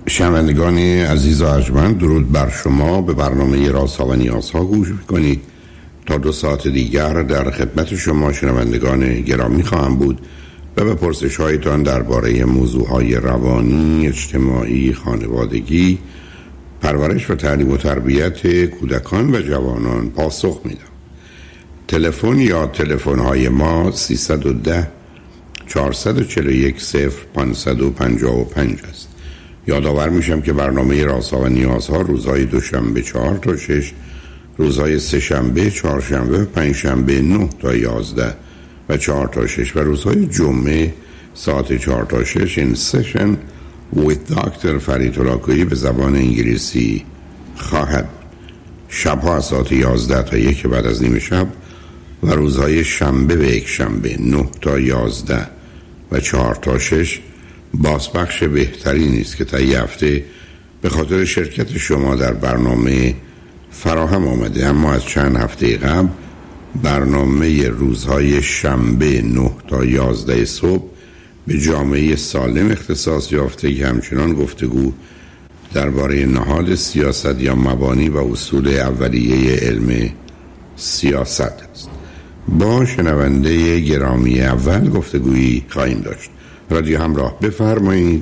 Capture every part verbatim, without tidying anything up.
شنوندگان عزیز و ارجمند، درود بر شما. به برنامه رازها و نیازها گوش میکنید. تا دو ساعت دیگر در خدمت شما شنوندگان گرامی خواهم بود و به پرسش هایتان درباره موضوعهای روانی، اجتماعی، خانوادگی، پرورش و تعلیم و تربیت کودکان و جوانان پاسخ میدم. تلفن یا تلفن های ما سیصد و ده چهارصد و چهل و یک صفر پانصد و پنجاه و پنج است. یادآور میشم که برنامه رازها و نیازها روزهای دوشنبه چهار تا شش، روزهای سه شنبه، چهار شنبه و پنج شنبه نه تا یازده و چهار تا شش و روزهای جمعه ساعت چهار تا شش این سشن with دکتر فرید هلاکویی به زبان انگلیسی خواهد. شبها از ساعت یازده تا یک بعد از نیمه شب و روزهای شنبه و یک شنبه نه تا یازده و چهار تا شش بازپخش بهتری نیست که تا یه هفته به خاطر شرکت شما در برنامه فراهم آمده. اما از چند هفته قبل برنامه روزهای شنبه نه تا یازده صبح به جامعه سالم اختصاص یافته که همچنان گفتگو درباره نهاد سیاست یا مبانی و اصول اولیه علم سیاست است. با شنونده گرامی اول گفتگویی خواهیم داشت. رادیو همراه، بفرمایید.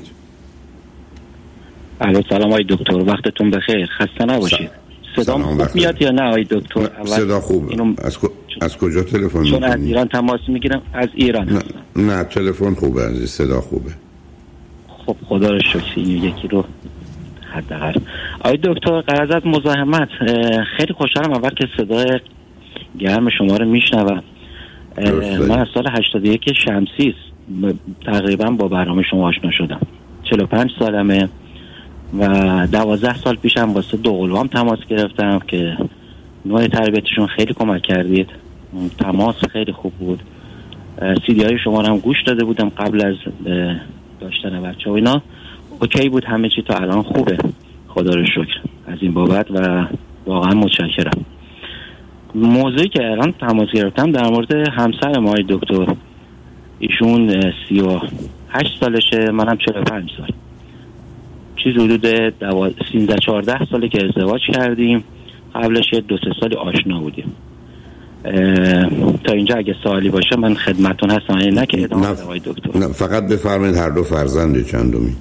الو، سلام آقای دکتر، وقتتون بخیر، خسته نباشید. صدام خوب میاد یا نه آقای دکتر؟ صدا خوبه. اینو... از, کو... از کجا تلفن می‌کنید؟ چون از ایران تماس میگیرم. از ایران نه, نه تلفن خوبه عزیز، صدا خوبه. خب خدا رو شکر، یکی رو حداقل. آقای دکتر، قرض از مزاحمت، خیلی خوشحالم اول که صدای گرم شما رو میشنوم. من از سال هشتاد و یک شمسی تقریبا با برنامه شما آشنا شدم. چهل و پنج سالمه و دوازده سال پیشم واسه دو قلوام تماس گرفتم که نوع تربیتشون خیلی کمک کردید. تماس خیلی خوب بود. سیدی های شما رو هم گوش داده بودم قبل از داشتن بچه و اینا. اوکی بود، همه چی تا الان خوبه، خدا رو شکر از این بابت و واقعا متشکرم. موضوعی که الان تماس گرفتم در مورد همسر ما دکتر، ایشون سی و هشت سالشه، منم چهل و پنج سال. چیز حدود سیزده چهارده ساله که ازدواج کردیم. قبلش دو سه سالی آشنا بودیم. تا اینجا اگه سوالی باشه من خدمتون هستم، نه که ادامه بدم آقای دکتر. نه فقط بفرمایید هر دو فرزند چندمید؟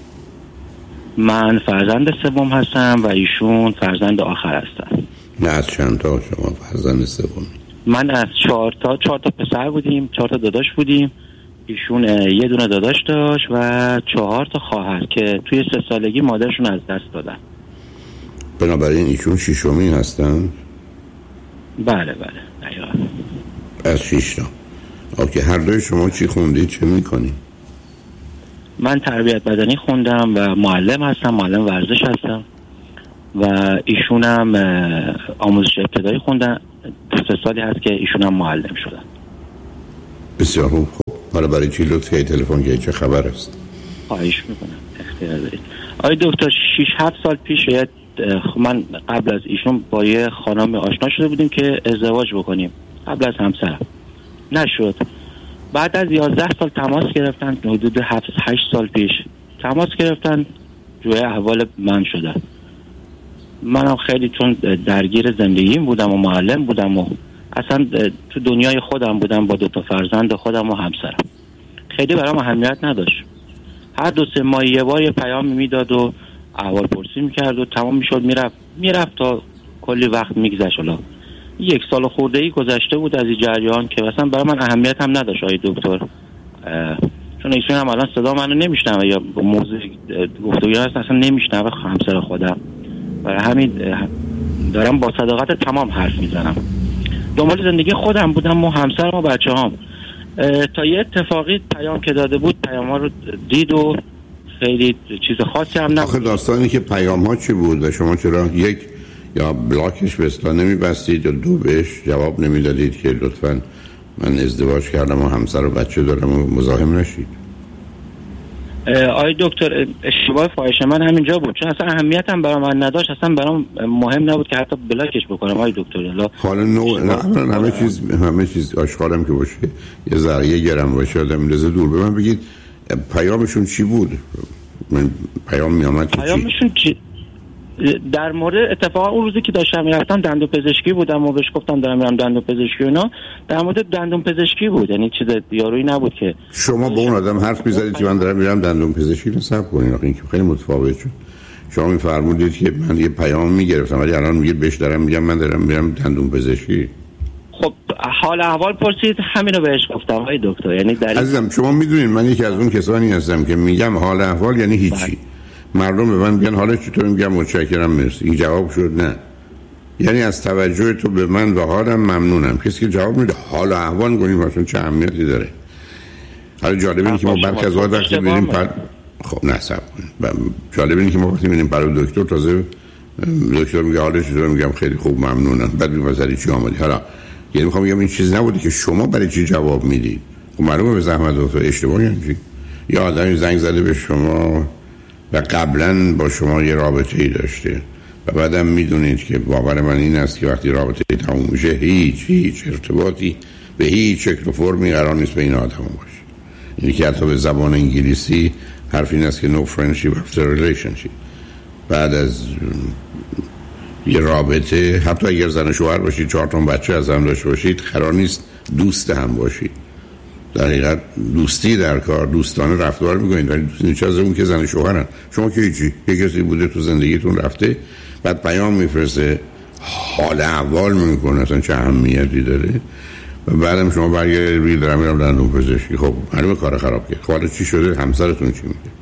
من فرزند سوم هستم و ایشون فرزند آخر هستن. نه از چند تا شما فرزند سوم؟ من از چهار تا چهار تا پسر بودیم، چهار تا داداش بودیم. ایشون یه دونه داداش داشت و چهار تا خواهر که توی سه سالگی مادرشون از دست دادن. بنابراین ایشون ششمی هستن؟ بله بله ایوه. از شش تا. اوکی، هر دوی شما چی خوندید، چه میکنید؟ من تربیت بدنی خوندم و معلم هستم، معلم ورزش هستم و ایشونم آموزش ابتدایی خوندن. دو سه سالی هست که ایشونم معلم شدن. بسیار خوب. حالا برای چی لطف که تلفن که چه خبر است؟ خواهش میکنم، اختیار دارید. آقای دکتر، شش هفت سال پیش شاید من قبل از ایشون با یه خانم آشنا شده بودیم که ازدواج بکنیم قبل از همسرم، نشد. بعد از یازده سال تماس گرفتن، حدود هفت هشت سال پیش تماس گرفتن، جوی احوال من شدن. منم خیلی چون درگیر زندگیم بودم و معلم بودم و اصلا تو دنیای خودم بودم با دو تا فرزند خودم و همسرم، خیلی برام اهمیت نداشت. هر دو سه ماه یه بار یه پیام میداد و احوال پرسی میکرد و تمام میشد، میرفت میرفت تا کلی وقت میگذشت. حالا یک سال خورده ای گذشته بود از این جریان که اصلا برای من اهمیت هم نداشت آقای دکتر، چون ایشون هم الان صدا منو نمیشنوه یا موضوع گفتگوی هست اصلا نمیشنوه همسر خودم، برای همین دارم با صداقت تمام حرف میزنم. دنبال زندگی خودم بودم و همسرم و بچه‌هام. تا یه اتفاقی پیام که داده بود پیام ها رو دید و خیلی چیز خاصی هم نبود. آخه داستانی که پیام ها چی بود و شما چرا یک یا بلاکش به اصطلاح نمیبستید یا دو بهش جواب نمیدادید که لطفاً من ازدواج کردم و همسر و بچه دارم و مزاحم نشید؟ آقای دکتر، اشتباه فاحش من همینجا بود، چون اصلا اهمیت هم برای من نداشت، اصلا برام مهم نبود که حتی بلاکش بکنم آقای دکتر. حالا نوع نه همه چیز همه چیز آشکارم که باشه، یه ذره گرم باشه آدم میذاره دور. به من بگید پیامشون چی بود؟ من پیام می آمد که پیامشون چی؟ در مورد اتفاقا اون روزی که داشتم میرفتم دندون پزشکی بودم و بهش گفتم دارم میرم دندون پزشکی اونا، در مورد دندون پزشکی بود، یعنی چیز یارویی نبود که شما با اون آدم حرف می‌زدید که من دارم میرم دندون پزشکی. نصب کنین، آخه این که خیلی متفاوت شد. شما می‌فرمودید که من یه پیام می‌گرفتم ولی الان میگید بهش دارم میگم من دارم میرم دندون پزشکی. خب حال احوال پرسید، همین رو بهش گفتم آقای دکتر. یعنی در عزیزم شما میدونید من یکی از اون کسانی هستم که میگم حال احوال یعنی هیچی. مردم به من میگن حالت چطور، میگم متشکرم مرسی. این جواب شد نه. یعنی از توجه تو به من و حالم ممنونم. کسی که جواب میده حال احوال گونیم واسه چه اهمیتی داره. حالا جالب اینه که ما برخی از وقت وقتی میریم پر خب نه صبر کنید. جالب اینه که ما وقتی میریم برای دکتر تازه دکتر میگه حالت چطور، میگم خیلی خوب ممنونم. بعد میگم واسه چی اومدی. حالا یعنی میخوام بگم این چیز نبوده که شما برای چی جواب میدید. خب معلومه به زحمت دکتر اشتباهی انجام. یا آدمی زنگ زده به شما و قبلا با شما یه رابطه‌ای داشته و بعدم میدونید که باور من این است که وقتی رابطه تموم میشه هیچ هیچ ارتباطی به هیچ شکل و فرمی قرار نیست به این آدم باشه. اینی که حتی به زبان انگلیسی حرف این است که no friendship after relationship. بعد از یه رابطه حتی اگر زن و شوهر باشید، چهار تا بچه از هم داشته باشید، قرار نیست دوست هم باشید. در حقیقت دوستی در کار دوستانه رفتار میکنید ولی دوستی چه از اون که زن و شوهرن. شما که هیچی، یه کسی بوده تو زندگیتون رفته بعد پیام میفرسته حال احوال میکنه اصلا چه اهمیتی داره و بعدم شما برگردید روی دارم میرم دندون پزشکی. خب معلومه کار خراب کرد. حالا چی شده؟ همسرتون چی میگه؟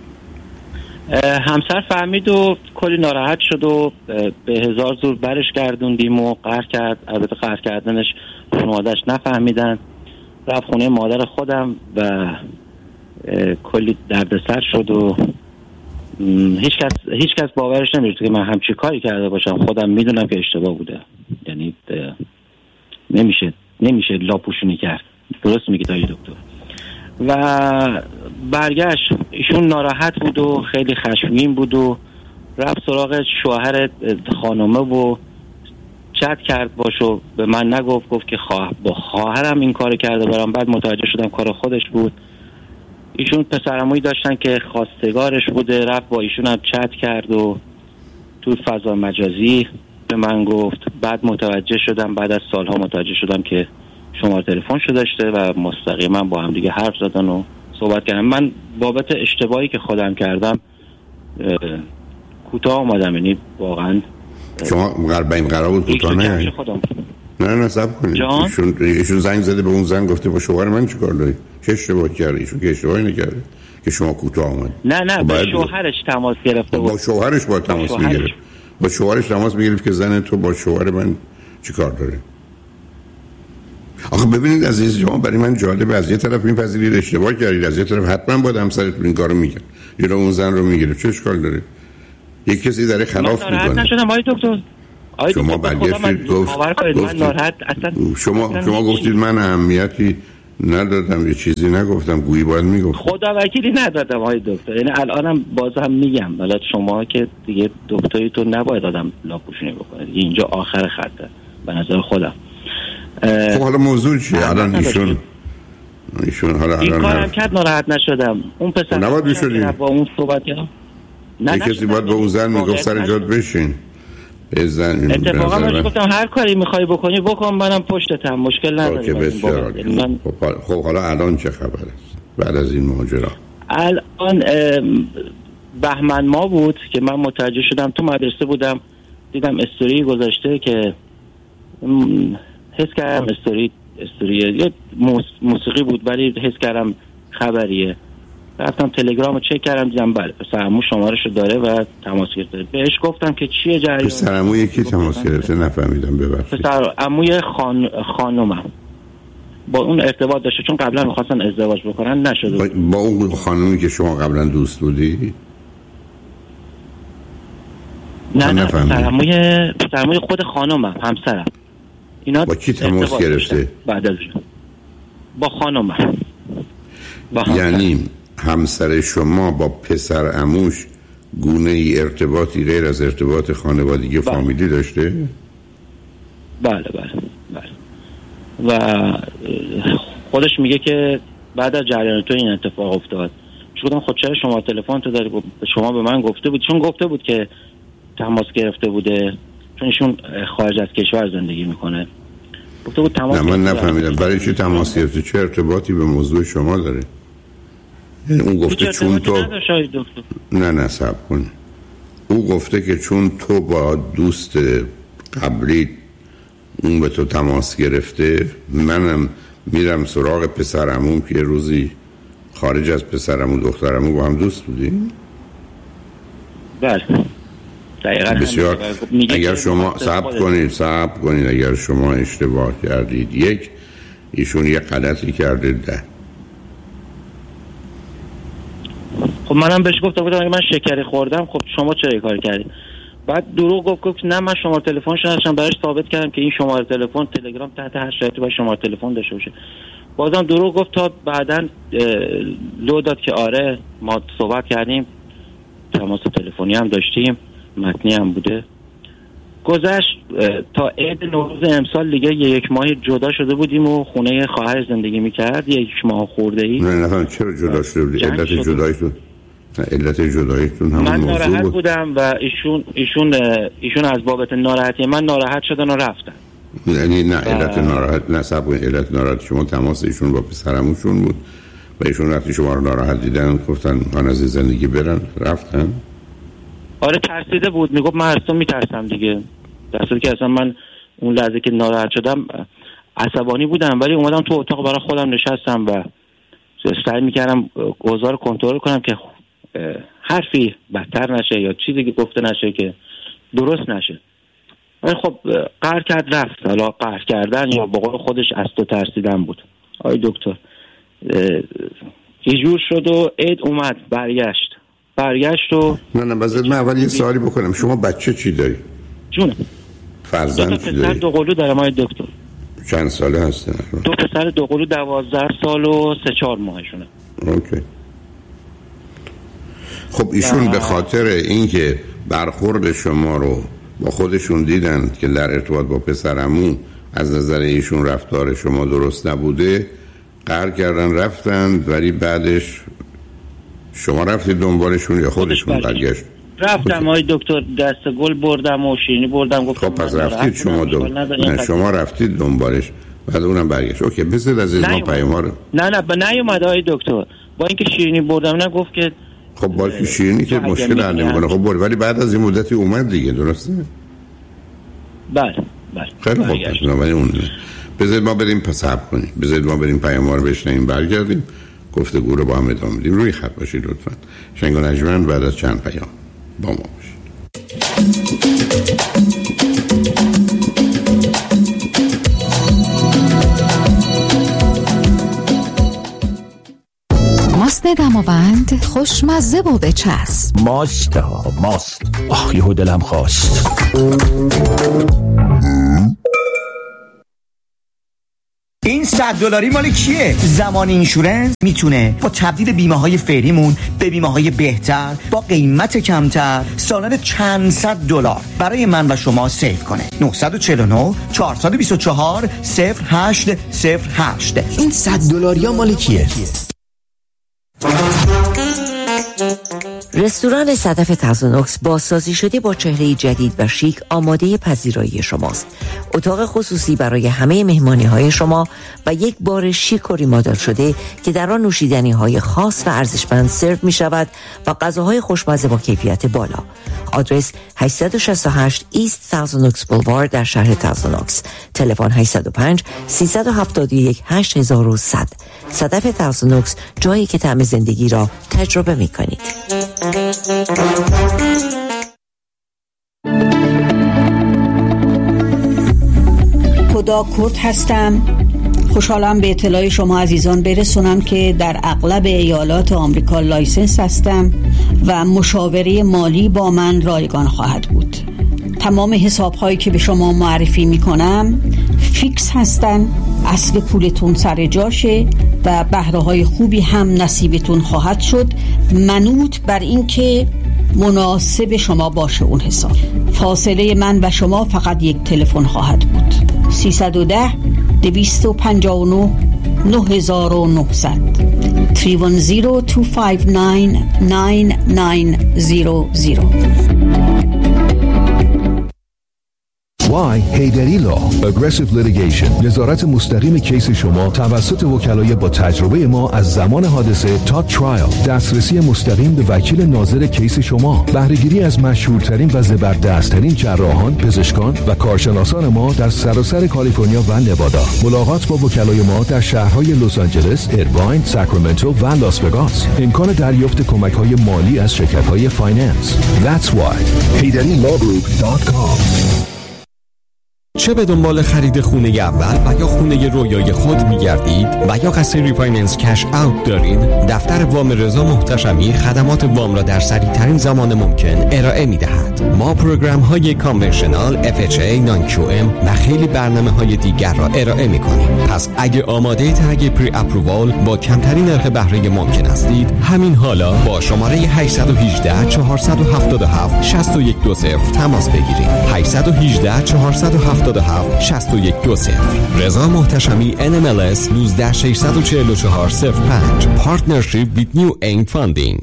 همسر فهمید و کلی ناراحت شد و به هزار زور برش گردوندیم و قهر کرد. البته قهر کردنش خانواده‌اش نفهمیدن، رفت خونه مادر خودم و کلی دردسر شد و هیچ کس هیچ کس باورش نمیشه که من همچی کاری کرده باشم. خودم میدونم که اشتباه بوده. یعنی نمیشه نمیشه لاپوشونی کرد. درست میگید آقای دکتر. و برگشت ایشون ناراحت بود و خیلی خشمگین بود و رفت سراغ شوهر خانومه و چت کرد باشو. به من نگفت، گفت که خواه با خواهرم این کار کرده برام. بعد متوجه شدم کار خودش بود. ایشون پسرعمویی داشتن که خواستگارش بوده، رفت با ایشون هم چت کرد و تو فضا مجازی به من گفت. بعد متوجه شدم، بعد از سالها متوجه شدم که شماره تلفنشو داشته و مستقیما با هم دیگه حرف زدن و صحبت کردن. من بابت اشتباهی که خودم کردم کوتاه اومدم. یعنی واقعا شما قرار این قرار بود کوتاه نه نه نه صبر کنید. ایشون ایشون زنگ زده به اون زن گفته با شوهر من چیکار داری؟ چه اشتباهی کردی؟ ایشون که اشتباهی نکرده که شما کوتاه اومد. نه نه با شوهرش تماس گرفته. با شوهرش با تماس میگرفت. با شوهرش تماس میگرفت که زن تو با شوهر من چیکار داره؟ آخه ببینید عزیز، شما برای من جالب، از یه طرف میپذیرید اشتباه کردید، از یه طرف حتما باید همسرتون این کارو میکنه، جلو اون زن رو میگیره. چه اشکال داره؟ یک کسی داره خلاف میکنه. من نشدم آقای دکتر. آقای شما برگشتید گفت شما شما گفتید من اهمیتی ندادم، یه چیزی نگفتم، گویی باید میگفت. خدا وکیلی ندادم آقای دکتر. یعنی الانم باز هم میگم، ولی شما که دیگه دکتری تو نباید آدم لاپوشونی بکنه. اینجا آخر خطه به نظر خودم. خب حالا موضوع چیه؟ الان ایشون ایشون حالا این الان کارم کرد ناراحت نشدم. اون پسر نباید میشدی با اون صحبت کردم. نه کسی باید با اون زن میگفت سر جات بشین. بزن اتفاقا من گفتم هر کاری میخوای بکنی بکن، منم پشتتم، مشکل نداره. من... خب, خب حالا الان چه خبر است بعد از این ماجرا؟ الان بهمن ما بود که من متوجه شدم، تو مدرسه بودم دیدم استوری گذاشته که حس کردم استوری استوری یه موسیقی بود ولی حس کردم خبریه. رفتم تلگرام رو چک کردم دیدم بله پسرعمو شماره‌شو داره و تماس گرفته. بهش گفتم که چیه جریان؟ پسرعمو یکی تماس گرفته؟ نفهمیدم ببخشید. پسرعموی خان خانومم با اون ارتباط داشته، چون قبلا می‌خواستن ازدواج بکنن نشده. با, با اون خانومی که شما قبلا دوست بودی؟ نه نه پسرعموی پسرعموی خود خانومم، همسرم. اینا با کی تماس گرفته؟ بعد از با خانومم. با یعنی همسر شما با پسر عموش گونه ای ارتباطی غیر از ارتباط خانوادگی و فامیلی داشته؟ بله بله بله. و خودش میگه که بعد از جریان تو این اتفاق افتاد، گفتم خب چرا شما تلفن تو داری؟ شما به من گفته بود، چون گفته بود که تماس گرفته بوده، چون ایشون خارج از کشور زندگی میکنه. گفته بود تماس. نه من نفهمیدم برای چی تماس گرفته، چه ارتباطی به موضوع شما داره؟ اون گفته چون تو نه نه صبر کن، او گفته که چون تو با دوست قبلی اون به تو تماس گرفته، منم میرم سراغ پسرمون که روزی خارج از پسرمون دخترمون با هم دوست بودیم. بله دقیقاً. بسیار. اگر شما صبر کنید صبر کنید اگر شما اشتباه کردید یک، ایشون یه غلطی کرده، ده. خب منم بهش گفتم بودم اگه من شکری خوردم خب شما چرا این کار کردید؟ بعد دروغ گفت گفت نه من شماره تلفنش نداشتم، براش ثابت کردم که این شماره تلفن تلگرام تحت هر شرایطی باید شماره تلفن داشته باشه. بازم دروغ گفت تا بعداً لو داد که آره ما صحبت کردیم، تماس تلفنی هم داشتیم، متنی هم بوده. گذشت تا عید نوروز امسال دیگه یک ماه جدا شده بودیم و خونه خواهر زندگی میکرد، یک ماه خورده ای. نه نه چرا جدا شده بودی؟ علت جداییتون علت جداییتون همون من موضوع ناراحت بود. بودم و ایشون ایشون ایشون از بابت ناراحتی من ناراحت شدن و رفتن. یعنی نه علت ناراحت نه صاحب علت ناراحت شما تماس ایشون با پسرمونشون بود و ایشون وقتی شما رو ناراحت دیدن گفتن من از زندگی برن رفتن. آره ترسیده بود، میگفت من از تو میترسم دیگه، در صورتی که اصلا من اون لحظه که ناراحت شدم عصبانی بودم، ولی اومدم تو اتاق برای خودم نشستم و سعی میکردم اوضاع رو کنترل کنم که حرفی بدتر نشه یا چیزی که گفته نشه که درست نشه. ولی خب قهر کرد رفت. حالا قهر کردن یا به قول خودش از تو ترسیدن بود. آی دکتر یه جور شد و عید اومد برگشت برگشت و نه نه بذار من اول یه سوالی بکنم، شما بچه چی داری؟ جونه فرزند چی داری؟ دو پسر دو قلو دارم آی دکتر. چند ساله هستن؟ دو پسر دو قلو دوازده سال و سه چهار ماهشونه. اوکی. خب ایشون به خاطر اینکه برخورد شما رو با خودشون دیدن که در ارتباط با پسرمون از نظر ایشون رفتار شما درست نبوده قهر کردن رفتن، ولی بعدش شما رفتید دنبالشون یا خودشون برگشت؟ رفتم آقای دکتر، دست گل بردم و شیرینی بردم گفتم خب پس رفتید شما دنبال نه شما رفتید دنبالش بعد اونم برگشت. اوکی بذارید از ما پیام رو نه نه به نیومد آقای دکتر، با اینکه شیرینی بردم نه گفت که خب باشه شیرینی که مشکل حل نمی‌کنه. خب برد ولی بعد از این مدتی اومد دیگه، درسته؟ بله بله خیلی خوب پس ولی اون بذارید ما بریم پس صبر کنیم، بذارید ما بریم پیام رو بشنویم برگردیم گفتگو رو با هم ادامه بدیم. روی خط باشید لطفاً. شنگ و نجمن بعد از چند پیام با ما باشید. ماست دماوند خوشمزه و بچسب. ماست ها ماست. آخ یهو دلم خواست. این صد دلاری مال کیه؟ زمان اینشورنس میتونه با تبدیل بیمه های فعلیمون به بیمه های بهتر با قیمت کمتر سالانه چند صد دلار برای من و شما سیو کنه. نه چهار نه چهار دو چهار صفر هشت صفر هشت. این صد دلاری مال کیه؟ رستوران صدف تازونوکس بازسازی شده با چهره جدید و شیک آماده پذیرایی شماست. اتاق خصوصی برای همه مهمانی های شما و یک بار شیک و ریمادل شده که در آن نوشیدنی های خاص و ارزشمند سرو می شود و غذاهای خوشمزه با کیفیت بالا. آدرس هشتصد و شصت و هشت ایست تازونوکس بولوارد در شهر تازونوکس. تلفن هشتصد و پنج سیصد و هفتاد و یک هشت هزار و صد. صدف تازونوکس، جایی که طعم زندگی را تجربه می کنید. خدا کرد هستم. خوشحالم به اطلاع شما عزیزان برسونم که در اغلب ایالات آمریکا لایسنس هستم و مشاوره مالی با من رایگان خواهد بود. تمام حساب هایی که به شما معرفی می کنم فیکس هستن، اصل پولتون سر جاشه و بهره های خوبی هم نصیبتون خواهد شد، منوط بر این که مناسب شما باشه اون حساب. فاصله من و شما فقط یک تلفن خواهد بود. سیصد و ده دویست و پنجاه و نه نه نه صفر صفر سه یک صفر دو پنج نه نه نه صفر صفر. وای هیدری لا Aggressive Litigation، نظارت مستقیم کیس شما توسط وکلای با تجربه ما از زمان حادثه تا ترایل، دسترسی مستقیم به وکیل ناظر کیس شما، بهره‌گیری از مشهورترین و زبردستترین جراحان، پزشکان و کارشناسان ما در سراسر کالیفرنیا و نوادا. ملاقات با وکلای ما در شهرهای لس آنجلس، ایرواین، ساکرامنتو و لاس وگاس. امکان دریافت کمک‌های مالی از شرکت‌های فایننس. That's why هیدری لا گروپ دات کام. چه به دنبال خرید خونه اول و یا خونه رویای خود می‌گردید و یا قصد ریفایننس کش اوت دارید، دفتر وام رضا محتشمی خدمات وام را در سریع‌ترین زمان ممکن ارائه می‌دهد. ما پروگرام‌های کانونشنال، اف اچ ای، نان کیو ام و خیلی برنامه‌های دیگر را ارائه می‌کنیم. پس اگه آماده تگ پری اپرووال با کمترین نرخ بهره ممکن هستید، همین حالا با شماره هشت یک هشت چهار هفت هفت شش یک دو صفر تماس بگیرید. هشت یک هشت چهار هفت هفت شش یک دو صفر. رضا محتشمی ان ام ال اس یک نه شش چهار چهار صفر پنج. Partnership with New Aim Funding.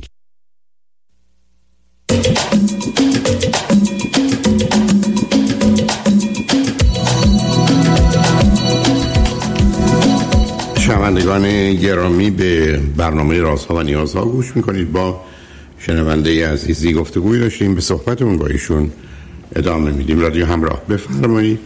شنوندگان گرامی، به برنامه رازها و نیازها گوش میکنید. با شنونده عزیزی گفتگوی داشتیم، به صحبتمون با ایشون ادامه میدیم. رادیو همراه، بفرمایید.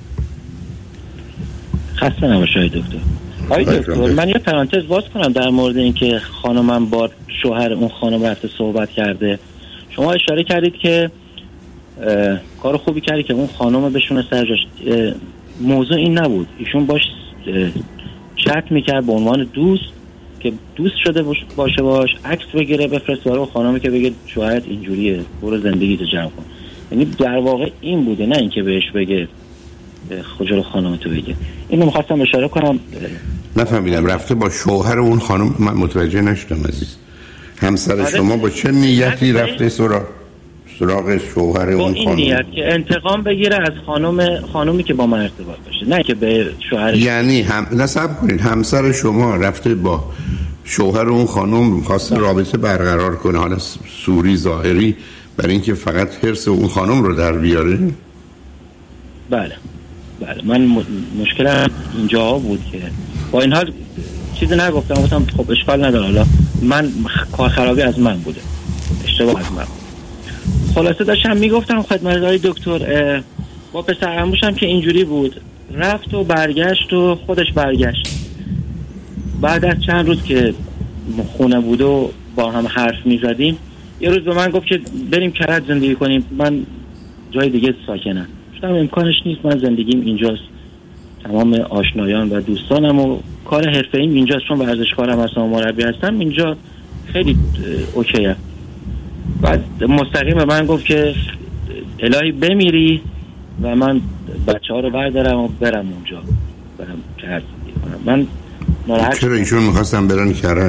خسته نباشید دکتر. آقای دکتر، من یه پرانتز باز کنم در مورد اینکه خانمم با شوهر اون خانم رفته صحبت کرده. شما اشاره کردید که کار خوبی کردی که اون خانم بشونه سر جاش. موضوع این نبود. ایشون باش چت میکرد به عنوان دوست که دوست شده باشه، باش عکس بگیره بفرسته برای خانمی که بگه شوهرت اینجوریه، برو زندگیتو جمع کن. یعنی در واقع این بوده، نه اینکه بهش بگه خجالو خانمتو بگه. اینو می‌خواستم اشاره کنم. نفهمیدم رفته با شوهر اون خانم؟ من متوجه نشدم عزیز. همسر آره شما با چه نیتی رفته سراغ سراغ شوهر اون خانم؟ با این نیت که انتقام بگیره از خانم خانومی که با من ارتباط داشته، نه که به شوهر. یعنی هم نصب کنید همسر شما رفته با شوهر اون خانم خواسته رابطه برقرار کنه، حالا سوری ظاهری، برای اینکه فقط حرص اون خانم رو در بیاره؟ بله بله. من م... مشکلم اینجا بود که با این حال چیزی نگفتم، گفتم خب اشکال نداره، حالا من کار خرابی از من بوده، اشتباه از من. خلاصه داشتم میگفتم خدمت آقای دکتر، با پسر عموشم که اینجوری بود، رفت و برگشت و خودش برگشت. بعد از چند روز که خونه بود و با هم حرف میزدیم، یه روز به من گفت که بریم کرج زندگی کنیم، من جای دیگه ساکنم. گفتم امکانش نیست، من زندگیم اینجاست، تمام آشنایان و دوستانم و کار حرفه‌ایم اینجاست، چون ورزشکارم هستم و مربی هستم، اینجا خیلی اوکیه. بعد مستقیم به من گفت که الهی بمیری و من بچه ها رو بردارم و برم اونجا، برم کرج. من ناراحت. چرا ایشون میخواستم برن کرج؟